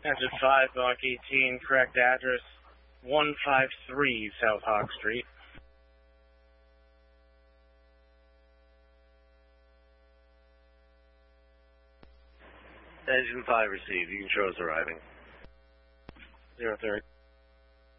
Engine 5, Block 18, correct address 153 South Hawk Street. Engine 5 received. You can show us arriving. 030.